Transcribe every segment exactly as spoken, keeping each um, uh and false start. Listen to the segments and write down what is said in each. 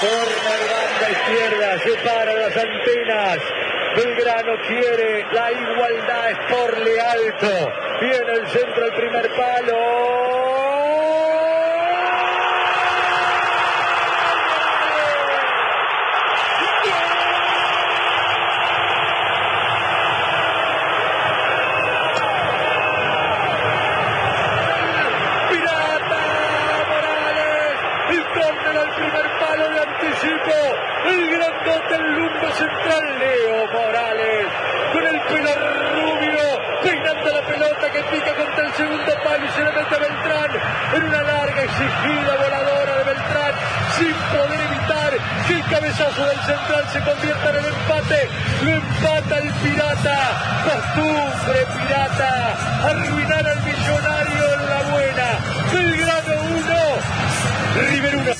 Corner banda izquierda, separa las antenas. Belgrano quiere la igualdad, es por Lealto. Viene el centro, el primer palo. El grandote, el lumbo central, Leo Morales, con el pelo rubio, peinando la pelota que pica contra el segundo palo y se la mete a Beltrán, en una larga exigida voladora de Beltrán, sin poder evitar que el cabezazo del central se convierta en el empate. Lo empata el Pirata, costumbre Pirata, arruinar al Millonario en la buena. Belgrano uno, River uno.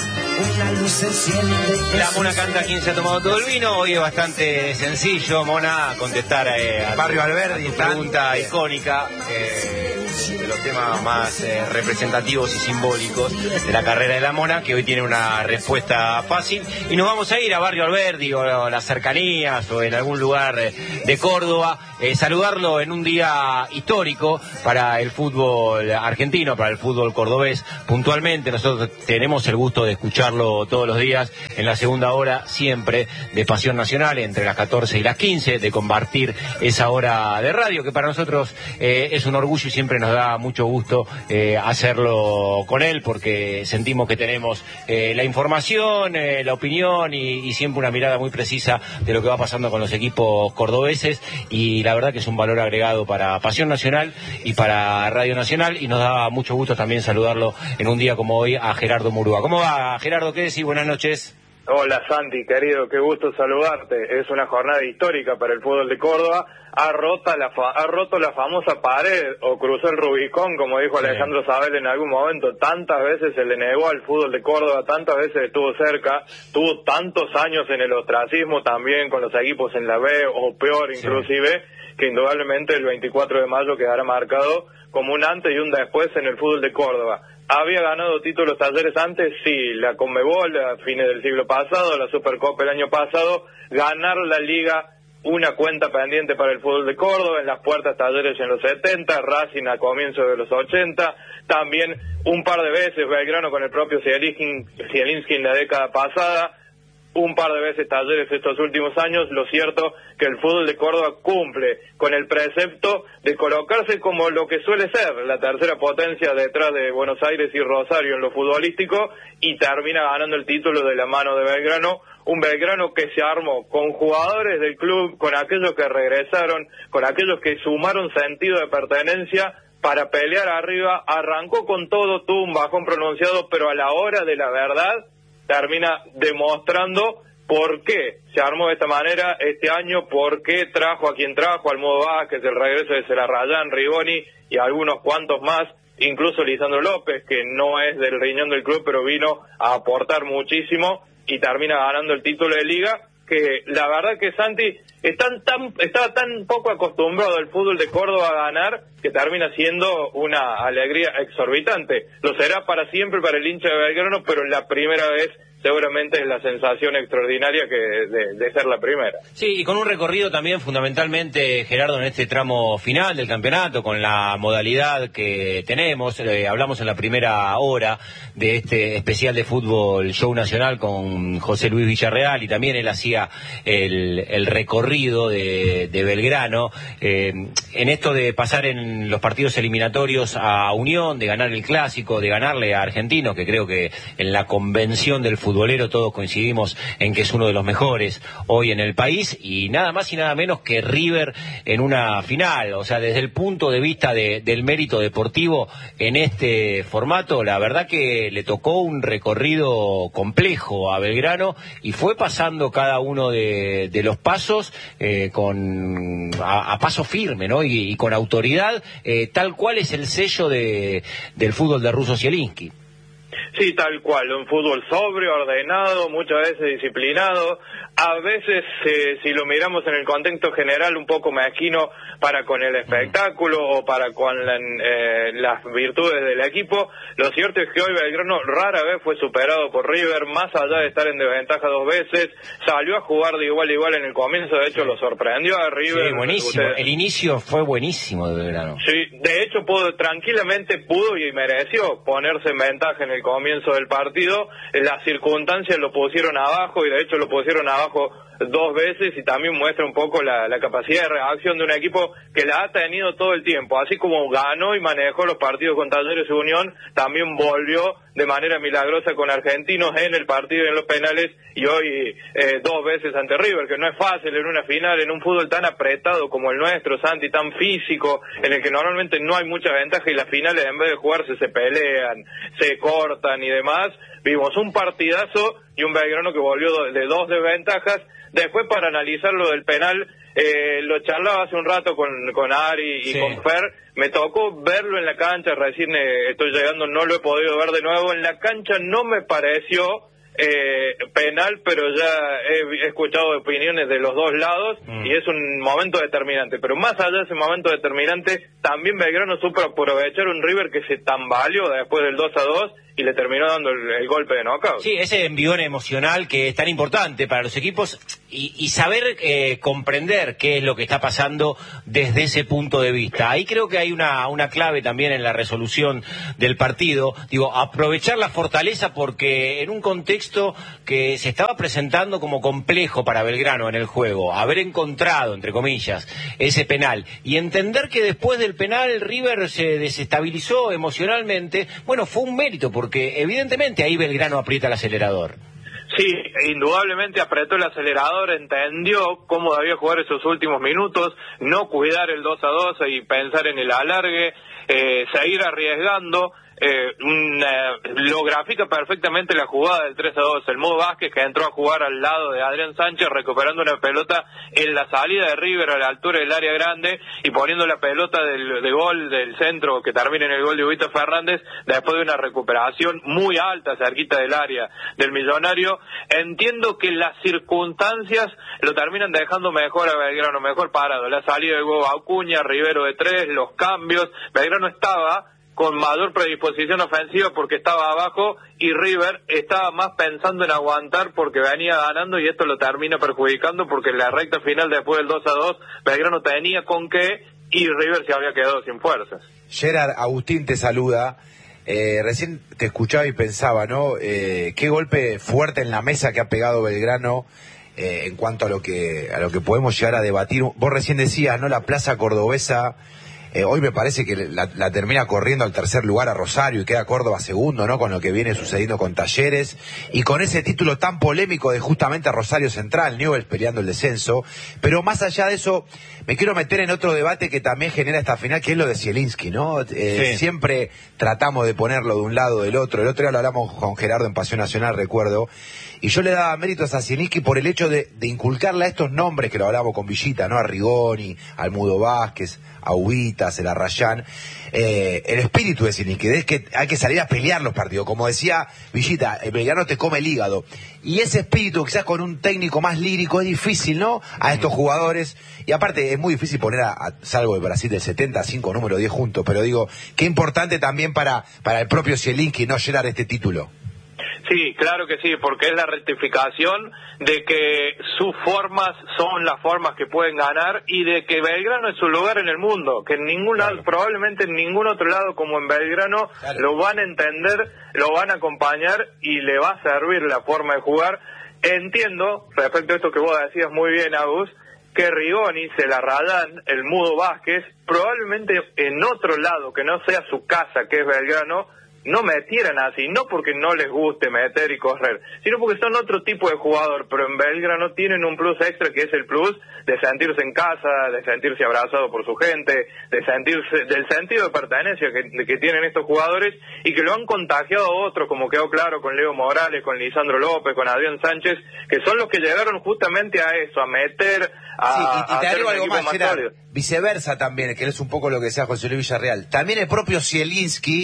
La Mona canta ¿Quién se ha tomado todo el vino? Hoy es bastante sencillo, Mona, contestar eh, a Barrio Alberdi, pregunta icónica, eh, de los temas más eh, representativos y simbólicos de la carrera de la Mona, que hoy tiene una respuesta fácil. Y nos vamos a ir a Barrio Alberdi o a las cercanías o en algún lugar de Córdoba, eh, saludarlo en un día histórico para el fútbol argentino, para el fútbol cordobés. Puntualmente nosotros tenemos el gusto de escuchar todos los días en la segunda hora, siempre de Pasión Nacional, entre las catorce y las quince, de compartir esa hora de radio, que para nosotros eh, es un orgullo y siempre nos da mucho gusto eh, hacerlo con él, porque sentimos que tenemos eh, la información, eh, la opinión y, y siempre una mirada muy precisa de lo que va pasando con los equipos cordobeses, y la verdad que es un valor agregado para Pasión Nacional y para Radio Nacional, y nos da mucho gusto también saludarlo en un día como hoy a Gerardo Murúa. ¿Cómo va, Gerardo? Gerardo, ¿qué decís? Buenas noches. Hola Santi, querido, qué gusto saludarte. Es una jornada histórica para el fútbol de Córdoba. Ha roto la, fa ha roto la famosa pared, o cruzó el Rubicón, como dijo sí. Alejandro Sabel en algún momento. Tantas veces se le negó al fútbol de Córdoba, tantas veces estuvo cerca, tuvo tantos años en el ostracismo también con los equipos en la B, o peor inclusive, sí. que indudablemente el veinticuatro de mayo quedará marcado como un antes y un después en el fútbol de Córdoba. ¿Había ganado títulos Talleres antes? Sí, la Conmebol a fines del siglo pasado, la Supercopa el año pasado, ganar la Liga, una cuenta pendiente para el fútbol de Córdoba, en las puertas Talleres en los setenta, Racing a comienzos de los ochenta, también un par de veces Belgrano con el propio Zielinski en la década pasada, un par de veces Talleres estos últimos años. Lo cierto que el fútbol de Córdoba cumple con el precepto de colocarse como lo que suele ser la tercera potencia detrás de Buenos Aires y Rosario en lo futbolístico, y termina ganando el título de la mano de Belgrano, un Belgrano que se armó con jugadores del club, con aquellos que regresaron, con aquellos que sumaron sentido de pertenencia para pelear arriba. Arrancó con todo, tuvo un bajón pronunciado, pero a la hora de la verdad termina demostrando por qué se armó de esta manera este año, por qué trajo a quien trajo, al Modo Vázquez, el regreso de Celarrayán, Rigoni y algunos cuantos más, incluso Lisandro López, que no es del riñón del club, pero vino a aportar muchísimo y termina ganando el título de Liga, que la verdad que Santi están tan, estaba tan poco acostumbrado al fútbol de Córdoba a ganar, que termina siendo una alegría exorbitante. Lo será para siempre para el hincha de Belgrano, pero la primera vez seguramente es la sensación extraordinaria que de, de ser la primera. Sí, y con un recorrido también fundamentalmente, Gerardo, en este tramo final del campeonato, con la modalidad que tenemos. Eh, hablamos en la primera hora de este especial de fútbol Show Nacional con José Luis Villarreal, y también él hacía el, el recorrido de, de Belgrano, eh, en esto de pasar en los partidos eliminatorios a Unión, de ganar el Clásico, de ganarle a Argentinos, que creo que en la convención del fútbol futbolero todos coincidimos en que es uno de los mejores hoy en el país, y nada más y nada menos que River en una final. O sea, desde el punto de vista de, del mérito deportivo en este formato, la verdad que le tocó un recorrido complejo a Belgrano, y fue pasando cada uno de, de los pasos eh, con a, a paso firme, ¿no? Y, y con autoridad, eh, tal cual es el sello de, del fútbol de Russo Zielinski. Sí, tal cual, un fútbol sobrio, ordenado, muchas veces disciplinado, a veces, eh, si lo miramos en el contexto general, un poco mezquino para con el espectáculo mm. o para con la, eh, las virtudes del equipo. Lo cierto es que hoy Belgrano rara vez fue superado por River, más allá de estar en desventaja dos veces, salió a jugar de igual a igual en el comienzo, de hecho sí. lo sorprendió a River. Sí, buenísimo, Usted... el inicio fue buenísimo de Belgrano. Sí, de hecho pudo, tranquilamente pudo y mereció ponerse en ventaja en el comienzo del partido, las circunstancias lo pusieron abajo y de hecho lo pusieron abajo dos veces y también muestra un poco la, la capacidad de reacción de un equipo que la ha tenido todo el tiempo, así como ganó y manejó los partidos con Talleres y Unión, también volvió de manera milagrosa con Argentinos en el partido y en los penales y hoy eh, dos veces ante River, que no es fácil en una final, en un fútbol tan apretado como el nuestro, Santi, tan físico, en el que normalmente no hay mucha ventaja y las finales en vez de jugarse se pelean, se cortan y demás. Vimos un partidazo y un Belgrano que volvió de dos desventajas. Después, para analizar lo del penal, eh, lo charlaba hace un rato con, con Ari y sí. con Fer, me tocó verlo en la cancha, recién eh, estoy llegando, no lo he podido ver de nuevo, en la cancha no me pareció eh, penal, pero ya he escuchado opiniones de los dos lados mm. y es un momento determinante, pero más allá de ese momento determinante, también Belgrano supo aprovechar un River que se tambaleó después del dos a dos y le terminó dando el, el golpe de knockout. Sí, ese envión emocional que es tan importante para los equipos y, y saber eh, comprender qué es lo que está pasando desde ese punto de vista. Ahí creo que hay una, una clave también en la resolución del partido. Digo, aprovechar la fortaleza porque en un contexto que se estaba presentando como complejo para Belgrano en el juego, haber encontrado, entre comillas, ese penal y entender que después del penal River se desestabilizó emocionalmente, bueno, fue un mérito porque porque evidentemente ahí Belgrano aprieta el acelerador. Sí, indudablemente apretó el acelerador, entendió cómo debía jugar esos últimos minutos, no cuidar el dos a dos y pensar en el alargue, eh, seguir arriesgando. Eh, una, lo grafica perfectamente la jugada del tres a dos, el Mudo Vázquez que entró a jugar al lado de Adrián Sánchez recuperando una pelota en la salida de River a la altura del área grande y poniendo la pelota del, de gol del centro que termina en el gol de Huguito Fernández después de una recuperación muy alta cerquita del área del Millonario. Entiendo que las circunstancias lo terminan dejando mejor a Belgrano, mejor parado, la salida de Hugo Acuña, Rivero de tres, los cambios. Belgrano estaba con mayor predisposición ofensiva porque estaba abajo y River estaba más pensando en aguantar porque venía ganando y esto lo termina perjudicando porque en la recta final después del dos a dos Belgrano tenía con qué y River se había quedado sin fuerzas. Gerard, Agustín te saluda. Eh, recién te escuchaba y pensaba, ¿no? Eh, qué golpe fuerte en la mesa que ha pegado Belgrano eh, en cuanto a lo que a lo que podemos llegar a debatir. Vos recién decías, ¿no? La plaza cordobesa Eh, hoy me parece que la, la termina corriendo al tercer lugar a Rosario y queda Córdoba segundo, ¿no? Con lo que viene sucediendo con Talleres y con ese título tan polémico de justamente a Rosario Central, Newell's peleando el descenso. Pero más allá de eso, me quiero meter en otro debate que también genera esta final, que es lo de Zielinski, ¿no? Eh, sí. Siempre tratamos de ponerlo de un lado o del otro. El otro día lo hablamos con Gerardo en Pasión Nacional, recuerdo. Y yo le daba méritos a Zielinski por el hecho de, de inculcarle a estos nombres que lo hablamos con Villita, ¿no? A Rigoni, al Mudo Vázquez, a Ubitas, el Arrayán, eh, el espíritu de Zielinski, es que hay que salir a pelear los partidos. Como decía Villita, el Belgrano te come el hígado. Y ese espíritu, quizás con un técnico más lírico, es difícil, ¿no? A estos jugadores. Y aparte, es muy difícil poner, a, a salvo el Brasil del setenta, cinco número diez juntos. Pero digo, qué importante también para, para el propio Zielinski no llenar este título. Sí, claro que sí, porque es la rectificación de que sus formas son las formas que pueden ganar y de que Belgrano es su lugar en el mundo, que en ningún lado, claro. probablemente en ningún otro lado como en Belgrano, claro. lo van a entender, lo van a acompañar y le va a servir la forma de jugar. Entiendo, respecto a esto que vos decías muy bien, Agus, que Rigoni, Celarrayán, el Mudo Vázquez, probablemente en otro lado que no sea su casa, que es Belgrano, no metieran así, no porque no les guste meter y correr, sino porque son otro tipo de jugador, pero en Belgrano tienen un plus extra que es el plus de sentirse en casa, de sentirse abrazado por su gente, de sentirse, del sentido de pertenencia que, que tienen estos jugadores y que lo han contagiado a otros, como quedó claro con Leo Morales, con Lisandro López, con Adrián Sánchez, que son los que llegaron justamente a eso, a meter, a, sí, y, y te a agrego hacer algo más, más Gerard, viceversa también, que es un poco lo que decía José Luis Villarreal, también el propio Zielinski,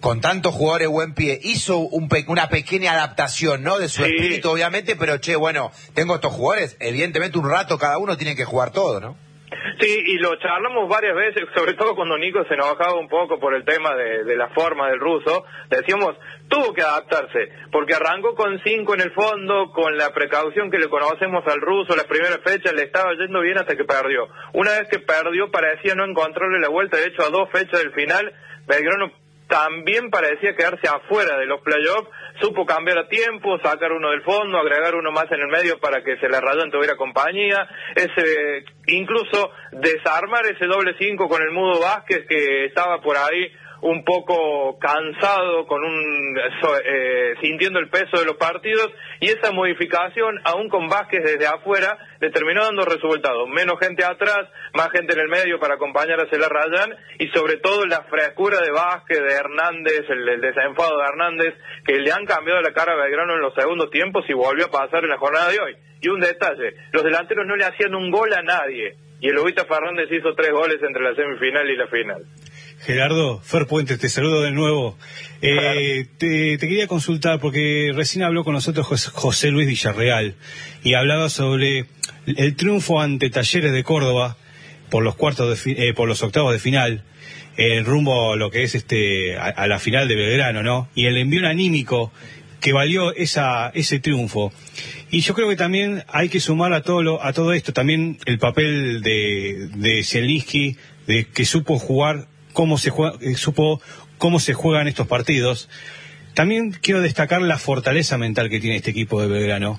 con tantos jugadores buen pie, hizo un pe una pequeña adaptación, ¿no? De su sí. espíritu, obviamente, pero che, bueno, tengo estos jugadores, evidentemente un rato cada uno tiene que jugar todo, ¿no? Sí, y lo charlamos varias veces, sobre todo cuando Nico se enojaba un poco por el tema de, de la forma del ruso. Decíamos, tuvo que adaptarse, porque arrancó con cinco en el fondo, con la precaución que le conocemos al ruso, las primeras fechas le estaba yendo bien hasta que perdió. Una vez que perdió parecía no encontrarle la vuelta, de hecho a dos fechas del final, Belgrano también parecía quedarse afuera de los playoffs, supo cambiar a tiempo, sacar uno del fondo, agregar uno más en el medio para que se la Rayón tuviera compañía, ese incluso desarmar ese doble cinco con el Mudo Vázquez que estaba por ahí un poco cansado, con un eh, sintiendo el peso de los partidos, y esa modificación, aún con Vázquez desde afuera, le terminó dando resultados. Menos gente atrás, más gente en el medio para acompañar a Celar Rayán, y sobre todo la frescura de Vázquez, de Hernández, el, el desenfado de Hernández, que le han cambiado la cara a Belgrano en los segundos tiempos y volvió a pasar en la jornada de hoy. Y un detalle, los delanteros no le hacían un gol a nadie, y el Lobita Fernández hizo tres goles entre la semifinal y la final. Gerardo, Fer Puente, te saludo de nuevo. Eh, te, te quería consultar porque recién habló con nosotros José Luis Villarreal y hablaba sobre el triunfo ante Talleres de Córdoba por los cuartos de, eh, por los octavos de final, eh, rumbo a lo que es este a, a la final de Belgrano, ¿no? Y el envío anímico que valió esa ese triunfo. Y yo creo que también hay que sumar a todo lo, a todo esto también el papel de de Zielinski, de que supo jugar cómo se juega, eh, supo cómo se juegan estos partidos. También quiero destacar la fortaleza mental que tiene este equipo de Belgrano,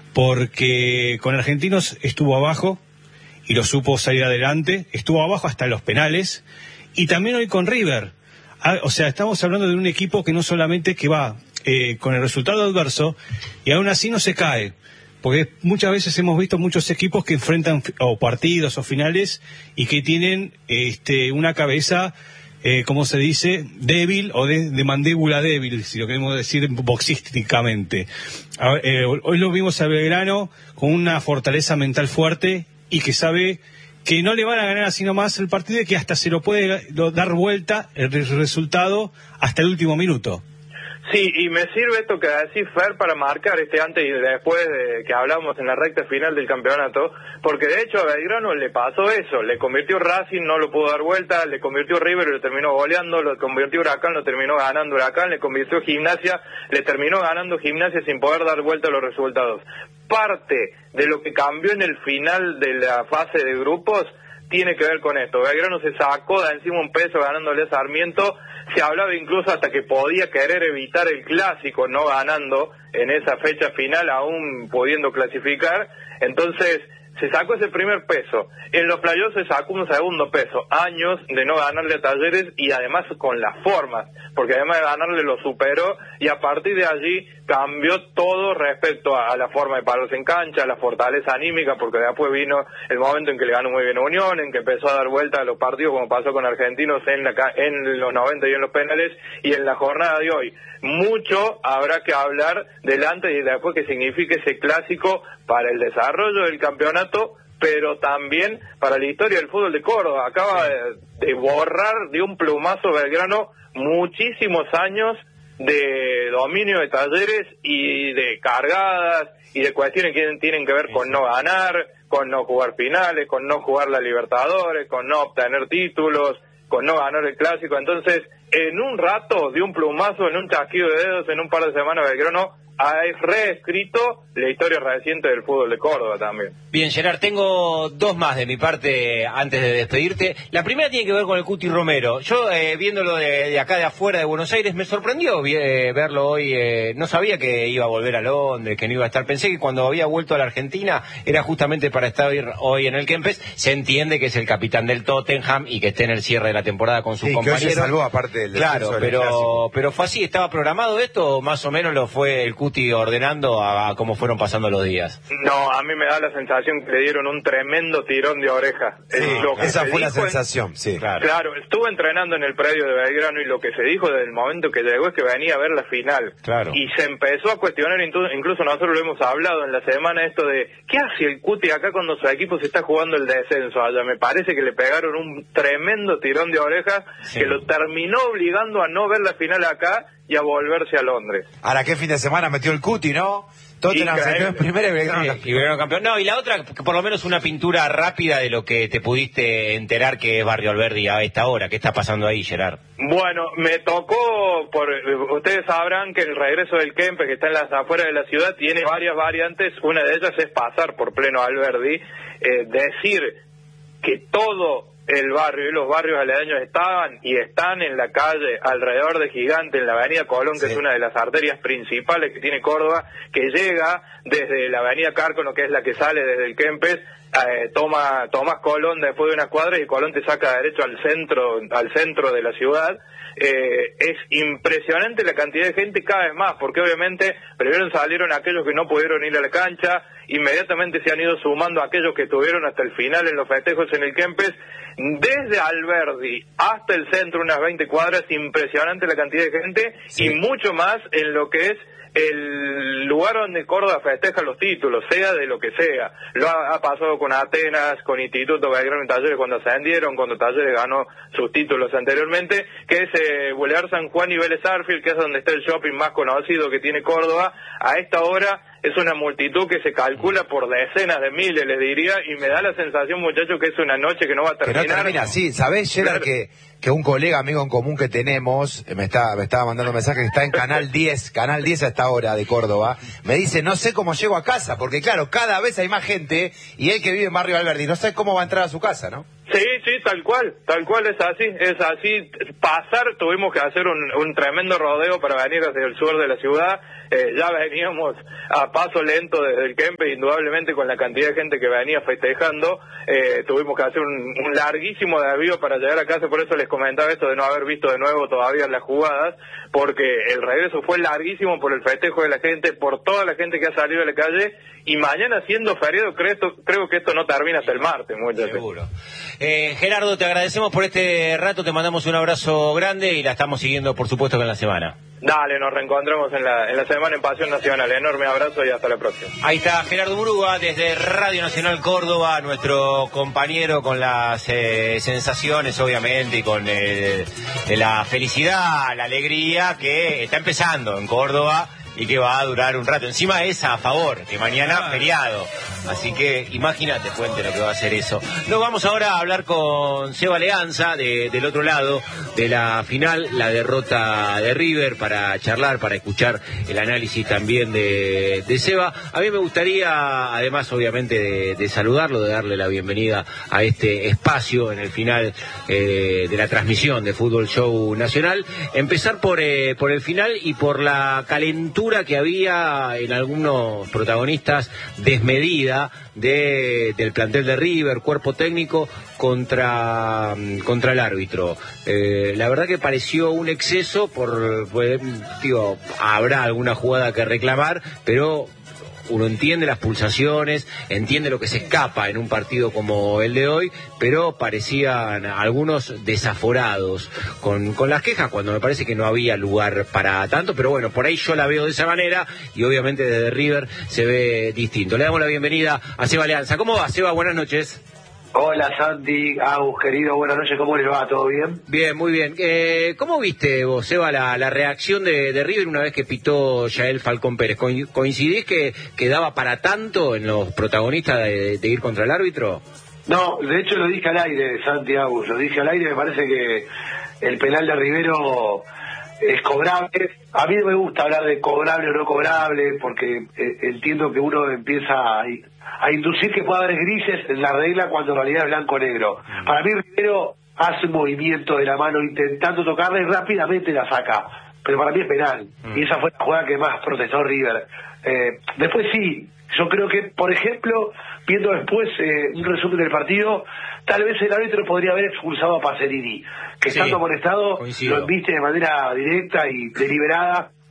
porque con Argentinos estuvo abajo y lo supo salir adelante, estuvo abajo hasta los penales, y también hoy con River. Ah, o sea, estamos hablando de un equipo que no solamente que va eh, con el resultado adverso y aún así no se cae, porque muchas veces hemos visto muchos equipos que enfrentan o partidos o finales y que tienen este una cabeza, eh, como se dice, débil o de, de mandíbula débil, si lo queremos decir boxísticamente. A, eh, hoy lo vimos a Belgrano con una fortaleza mental fuerte y que sabe que no le van a ganar así nomás el partido y que hasta se lo puede dar vuelta el resultado hasta el último minuto. Sí, y me sirve esto que decís, Fer, para marcar este antes y después de que hablamos en la recta final del campeonato, porque de hecho a Belgrano le pasó eso, le convirtió Racing, no lo pudo dar vuelta, le convirtió River, lo terminó goleando, lo convirtió Huracán, lo terminó ganando Huracán, le convirtió Gimnasia, le terminó ganando Gimnasia sin poder dar vuelta a los resultados. Parte de lo que cambió en el final de la fase de grupos tiene que ver con esto. Belgrano se sacó de encima un peso ganándole a Sarmiento. Se hablaba incluso hasta que podía querer evitar el clásico, no ganando en esa fecha final, aún pudiendo clasificar. Entonces se sacó ese primer peso. En los playoffs se sacó un segundo peso. Años de no ganarle a Talleres, y además con las formas, porque además de ganarle lo superó, y a partir de allí cambió todo respecto a, a la forma de pararse en cancha, a la fortaleza anímica, porque después vino el momento en que le ganó muy bien a Unión, en que empezó a dar vuelta a los partidos como pasó con Argentinos en, la, en los noventa y en los penales, y en la jornada de hoy. Mucho habrá que hablar del antes y después que significa ese clásico para el desarrollo del campeonato, pero también para la historia del fútbol de Córdoba. Acaba de, de borrar de un plumazo Belgrano muchísimos años de dominio de Talleres y de cargadas y de cuestiones que tienen que ver con no ganar, con no jugar finales, con no jugar la Libertadores, con no obtener títulos, con no ganar el clásico. Entonces, en un rato, de un plumazo, en un chasquido de dedos, en un par de semanas, Belgrano ha reescrito la historia reciente del fútbol de Córdoba también. Bien, Gerard, tengo dos más de mi parte antes de despedirte. La primera tiene que ver con el Cuti Romero. Yo, eh, viéndolo de, de acá de afuera de Buenos Aires, me sorprendió eh, verlo hoy. Eh, no sabía que iba a volver a Londres, que no iba a estar. Pensé que cuando había vuelto a la Argentina era justamente para estar hoy en el Kempes. Se entiende que es el capitán del Tottenham y que esté en el cierre de la temporada con sus sí, compañeros. Que hoy se salvó, aparte del claro, pero, pero fue así, ¿estaba programado esto o más o menos lo fue el Cuti Cuti ordenando a, a cómo fueron pasando los días. No, a mí me da la sensación que le dieron un tremendo tirón de oreja. Sí, lo que esa fue la dijo en- sensación, sí. Claro. Claro, estuve entrenando en el predio de Belgrano y lo que se dijo desde el momento que llegó es que venía a ver la final. Claro. Y se empezó a cuestionar, incluso, incluso nosotros lo hemos hablado en la semana, esto de ¿qué hace el Cuti acá cuando su equipo se está jugando el descenso allá? Me parece que le pegaron un tremendo tirón de orejas Sí. que lo terminó obligando a no ver la final acá y a volverse a Londres. Ahora, ¿qué fin de semana metió el Cuti, no? Tottenham se quedó en primera y Belgrano Sí, campeón. y Belgrano campeón. No, y la otra, que por lo menos una pintura rápida de lo que te pudiste enterar que es Barrio Alberdi a esta hora. ¿Qué está pasando ahí, Gerard? Bueno, me tocó, por ustedes sabrán que el regreso del Kempes, que está en las afueras de la ciudad, tiene varias variantes. Una de ellas es pasar por pleno Alberdi, eh, decir que todo el barrio y los barrios aledaños estaban y están en la calle alrededor de Gigante, en la avenida Colón, que Sí. es una de las arterias principales que tiene Córdoba, que llega desde la avenida Cárcono, que es la que sale desde el Kempes, eh, toma tomas Colón después de unas cuadras y Colón te saca derecho al centro, al centro de la ciudad. Eh, es impresionante la cantidad de gente cada vez más, porque obviamente primero salieron aquellos que no pudieron ir a la cancha, inmediatamente se han ido sumando aquellos que estuvieron hasta el final en los festejos en el Kempes, desde Alberdi hasta el centro, unas veinte cuadras, impresionante la cantidad de gente, Sí. y mucho más en lo que es el lugar donde Córdoba festeja los títulos, sea de lo que sea. Lo ha, ha pasado con Atenas, con Instituto Belgrano y Talleres cuando ascendieron, cuando Talleres ganó sus títulos anteriormente, que es eh, Boulevard San Juan y Vélez Sarsfield, que es donde está el shopping más conocido que tiene Córdoba. A esta hora es una multitud que se calcula por decenas de miles, les diría, y me da la sensación, muchachos, que es una noche que no va a Que terminar. no termina, sí. ¿Sabés, Gerard, Claro. que, que un colega, amigo en común que tenemos, eh, me, está, me estaba mandando un mensaje que está en Canal diez, Canal diez a esta hora de Córdoba, me dice, no sé cómo llego a casa, porque claro, cada vez hay más gente, y él que vive en Barrio Alberdi, no sabe cómo va a entrar a su casa, ¿no? Sí, sí, tal cual, tal cual es así, es así. Pasar, tuvimos que hacer un, un tremendo rodeo para venir desde el sur de la ciudad. Eh, ya veníamos a paso lento desde el Kempes, indudablemente con la cantidad de gente que venía festejando. Eh, tuvimos que hacer un, un larguísimo desvío para llegar a casa, por eso les comentaba esto de no haber visto de nuevo todavía las jugadas, porque el regreso fue larguísimo por el festejo de la gente, por toda la gente que ha salido a la calle, y mañana siendo feriado creo, esto, creo que esto no termina hasta el martes, muchachos. Seguro. Eh, Gerardo, te agradecemos por este rato, te mandamos un abrazo grande y la estamos siguiendo, por supuesto, que en la semana. Dale, nos reencontramos en la, en la semana en Pasión Nacional. Enorme abrazo y hasta la próxima. Ahí está Gerardo Murúa desde Radio Nacional Córdoba, nuestro compañero con las eh, sensaciones, obviamente, y con eh, de la felicidad, la alegría que está empezando en Córdoba y que va a durar un rato. Encima es a favor, que mañana feriado. Así que imagínate, Fuente, lo que va a hacer eso. Nos vamos ahora a hablar con Seba Leanza, de, del otro lado de la final, la derrota de River, para charlar, para escuchar el análisis también de, de Seba. A mí me gustaría, además, obviamente, de, de saludarlo, de darle la bienvenida a este espacio en el final eh, de la transmisión de Fútbol Show Nacional. Empezar por, eh, por el final y por la calentura que había en algunos protagonistas desmedida de, del plantel de River, cuerpo técnico, contra, contra el árbitro. Eh, la verdad que pareció un exceso, por, pues, digo, habrá alguna jugada que reclamar, pero uno entiende las pulsaciones, entiende lo que se escapa en un partido como el de hoy, pero parecían algunos desaforados con, con las quejas, cuando me parece que no había lugar para tanto, pero bueno, por ahí yo la veo de esa manera y obviamente desde River se ve distinto. Le damos la bienvenida a Seba Leanza. ¿Cómo va, Seba? Buenas noches. Hola Santi, Agus, querido, buenas noches, ¿cómo les va? ¿Todo bien? Bien, muy bien. Eh, ¿Cómo viste vos, Seba, la, la reacción de, de River una vez que pitó Yael Falcón Pérez? ¿Coincidís que, que daba para tanto en los protagonistas de, de ir contra el árbitro? No, de hecho lo dije al aire, Santi, Agus, lo dije al aire, me parece que el penal de Rivero es cobrable. A mí no me gusta hablar de cobrable o no cobrable, porque eh, entiendo que uno empieza a, a inducir que puede haber grises en la regla cuando en realidad es blanco-negro. Mm. Para mí Rivero hace un movimiento de la mano intentando tocarla y rápidamente la saca, pero para mí es penal, mm. y esa fue la jugada que más protestó River. Eh, después sí, yo creo que, por ejemplo, viendo después eh, un resumen del partido, tal vez el árbitro podría haber expulsado a Pacerini, que sí, estando amonestado coincido, lo embiste de manera directa y deliberada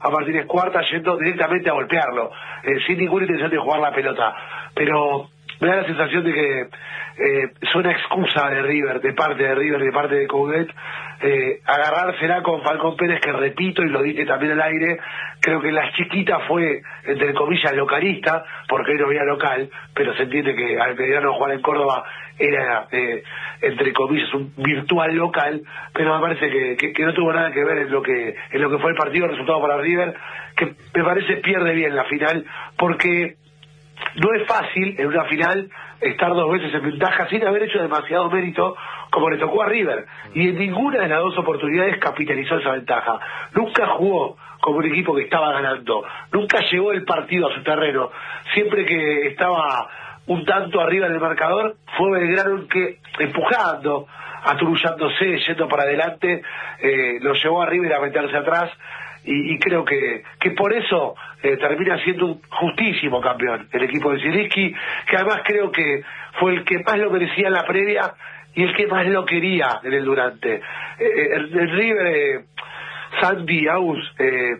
a Martínez Cuarta yendo directamente a golpearlo, eh, sin ninguna intención de jugar la pelota. Pero me da la sensación de que eh, es una excusa de River, de parte de River, de parte de Coudet, eh, agarrársela con Falcón Pérez, que repito, y lo dije también al aire, creo que la chiquita fue, entre comillas, localista, porque no había local, pero se entiende que al Belgrano jugar en Córdoba era, eh, entre comillas, un virtual local, pero me parece que, que, que no tuvo nada que ver en lo que en lo que fue el partido, el resultado para River, que me parece pierde bien la final, porque no es fácil en una final estar dos veces en ventaja sin haber hecho demasiado mérito como le tocó a River, y en ninguna de las dos oportunidades capitalizó esa ventaja. Nunca jugó como un equipo que estaba ganando, nunca llevó el partido a su terreno. Siempre que estaba un tanto arriba del marcador, fue Belgrano el que, empujando, aturullándose, yendo para adelante, eh, lo llevó a River a meterse atrás, y, y creo que, que por eso eh, termina siendo un justísimo campeón el equipo de Zielinski, que además creo que fue el que más lo merecía en la previa y el que más lo quería en el durante. Eh, el, el River, eh, Sandy, Aus, eh,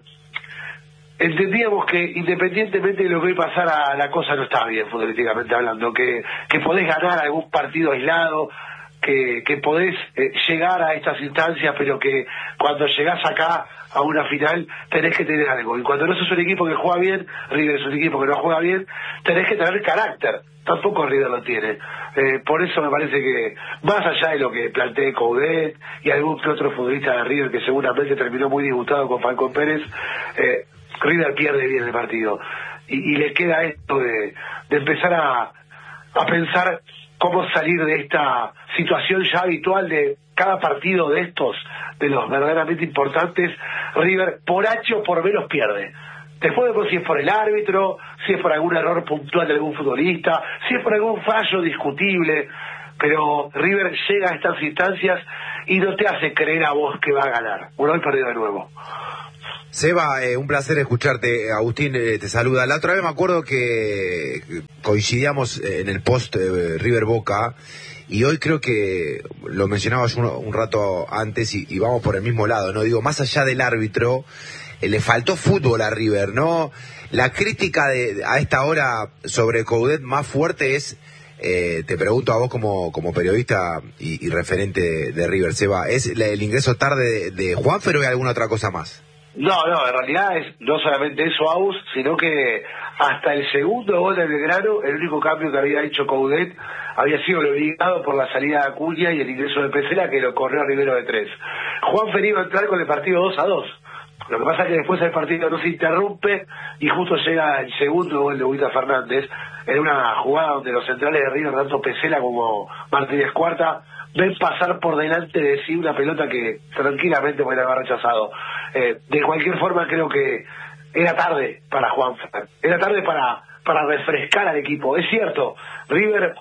entendíamos que independientemente de lo que hoy pasara, la cosa no estaba bien futbolísticamente hablando, que, que podés ganar algún partido aislado, que, que podés eh, llegar a estas instancias, pero que cuando llegás acá a una final tenés que tener algo, y cuando no sos un equipo que juega bien, River es un equipo que no juega bien, tenés que tener carácter. Tampoco River lo tiene. Eh, por eso me parece que, más allá de lo que planteé Coudet y algún que otro futbolista de River que seguramente terminó muy disgustado con Falcón Pérez, eh, River pierde bien el partido, y, y le queda esto de, de empezar a, a pensar cómo salir de esta situación ya habitual de cada partido de estos, de los verdaderamente importantes. River por H o por B los pierde. Después de si es por el árbitro, si es por algún error puntual de algún futbolista, si es por algún fallo discutible, pero River llega a estas instancias y no te hace creer a vos que va a ganar. Bueno, hoy perdió de nuevo. Seba, eh, un placer escucharte. Agustín eh, te saluda. La otra vez me acuerdo que coincidíamos en el post eh, River Boca, y hoy creo que lo mencionabas un, un rato antes y, y vamos por el mismo lado, ¿no? Digo, más allá del árbitro, eh, le faltó fútbol a River, ¿no? La crítica de, a esta hora sobre Coudet más fuerte es, eh, te pregunto a vos como, como periodista y, y referente de, de River, Seba, ¿es la, el ingreso tarde de, de Juanfer o hay alguna otra cosa más? No, no, en realidad es no solamente eso, Aus, sino que hasta el segundo gol del Belgrano, el único cambio que había hecho Coudet había sido el obligado por la salida de Acuña y el ingreso de Pesela, que lo corrió a Rivero de tres. Juanfer iba a entrar con el partido dos a dos. Lo que pasa es que después el partido no se interrumpe y justo llega el segundo gol de Huita Fernández en una jugada donde los centrales de River, tanto Pesela como Martínez Cuarta, ven pasar por delante de sí una pelota que tranquilamente podría haber rechazado. Eh, de cualquier forma creo que era tarde para Juanfer, era tarde para, para refrescar al equipo. Es cierto, River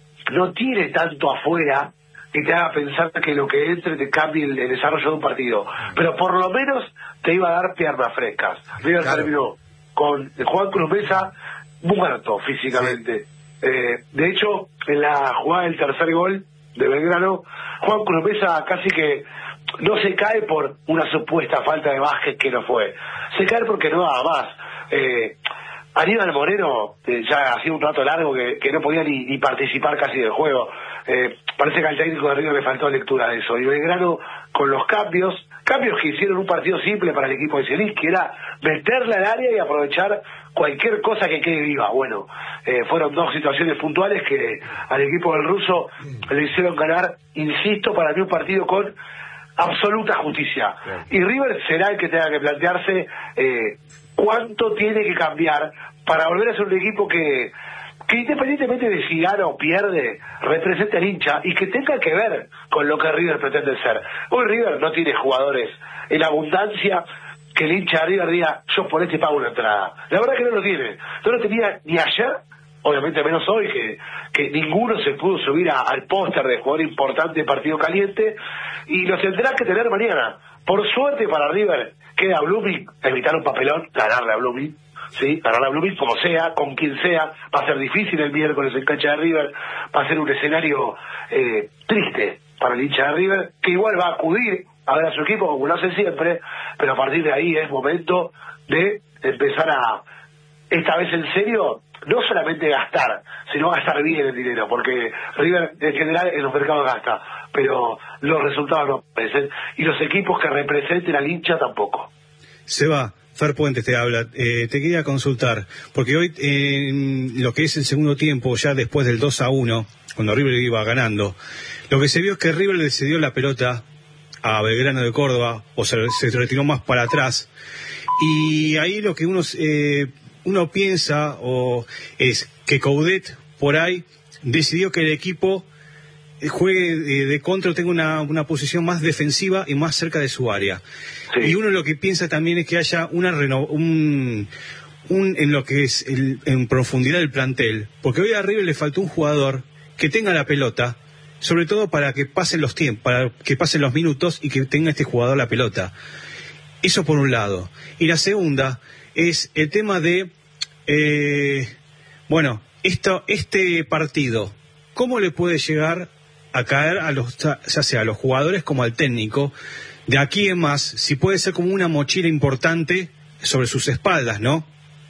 no tiene tanto afuera que te haga pensar que lo que entre te cambie el, el desarrollo de un partido, pero por lo menos te iba a dar piernas frescas. River claro. Terminó con Juan Cruz Mesa muerto físicamente. Sí. Eh, de hecho, en la jugada del tercer gol de Belgrano, Juan Cruz Mesa casi que no se cae por una supuesta falta de Vázquez, que no fue, se cae porque no daba más. eh, Aníbal Moreno eh, ya hacía un rato largo que, que no podía ni, ni participar casi del juego. eh, parece que al técnico de River le faltó lectura de eso, y Belgrano con los cambios cambios que hicieron un partido simple para el equipo de Zielinski, que era meterla al área y aprovechar cualquier cosa que quede viva. Bueno, eh, fueron dos situaciones puntuales que al equipo del ruso le hicieron ganar, insisto, para mí un partido con absoluta justicia. Y River será el que tenga que plantearse eh, cuánto tiene que cambiar para volver a ser un equipo que, que independientemente de si gana o pierde, represente al hincha y que tenga que ver con lo que River pretende ser. Hoy River no tiene jugadores en abundancia que el hincha de River diga, yo por este pago una entrada. La verdad que no lo tiene. No lo tenía ni ayer, obviamente menos hoy, que, que ninguno se pudo subir a, al póster de jugador importante de partido caliente, y lo tendrá que tener mañana. Por suerte para River queda Blooming, evitar un papelón, ganarle a Blooming, sí, ganarle a Blooming como sea, con quien sea. Va a ser difícil el miércoles en cancha de River, va a ser un escenario eh, triste para el hincha de River, que igual va a acudir a ver a su equipo como lo hace siempre, pero a partir de ahí es momento de empezar a, esta vez en serio, no solamente gastar, sino gastar bien el dinero, porque River en general en los mercados gasta, pero los resultados no aparecen, y los equipos que representen al hincha tampoco. Se va. Fer Puentes te habla. Eh, te quería consultar, porque hoy en eh, lo que es el segundo tiempo, ya después del dos a uno, cuando River iba ganando, lo que se vio es que River le cedió la pelota a Belgrano de Córdoba, o se, se retiró más para atrás, y ahí lo que uno, eh, uno piensa o es que Coudet por ahí decidió que el equipo juegue de, de contra, tenga una, una posición más defensiva y más cerca de su área. Sí. Y uno lo que piensa también es que haya una reno, un, un en lo que es el, en profundidad del plantel, porque hoy a River le faltó un jugador que tenga la pelota, sobre todo para que pasen los tiempos, para que pasen los minutos y que tenga este jugador la pelota. Eso por un lado. Y la segunda es el tema de, eh, bueno, esto, este partido, ¿cómo le puede llegar a caer a los, ya sea a los jugadores como al técnico, de aquí en más, si puede ser como una mochila importante sobre sus espaldas, ¿no?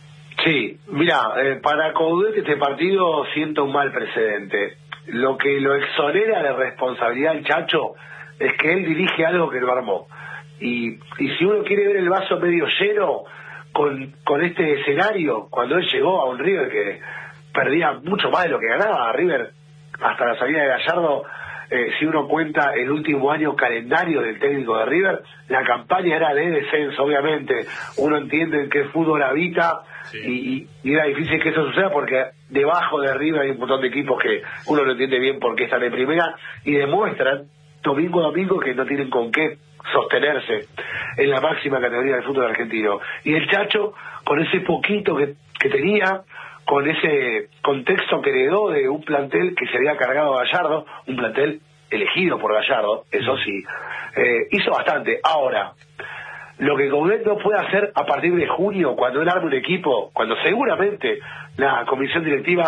Sí, mira, eh, para Coudet este partido siento un mal precedente. Lo que lo exonera de responsabilidad al Chacho es que él dirige algo que lo armó. Y, y si uno quiere ver el vaso medio lleno con, con este escenario, cuando él llegó a un River que perdía mucho más de lo que ganaba, a River hasta la salida de Gallardo, eh, si uno cuenta el último año calendario del técnico de River, la campaña era de descenso, obviamente. Uno entiende en qué fútbol habita, sí. y, y era difícil que eso suceda porque debajo de River hay un montón de equipos que uno no entiende bien por qué están en primera y demuestran domingo a domingo que no tienen con qué sostenerse en la máxima categoría del fútbol argentino. Y el Chacho, con ese poquito que, que tenía, con ese contexto que heredó de un plantel que se había cargado a Gallardo, un plantel elegido por Gallardo, eso sí, eh, hizo bastante. Ahora, lo que Coudet no puede hacer a partir de junio, cuando él arme un equipo, cuando seguramente la comisión directiva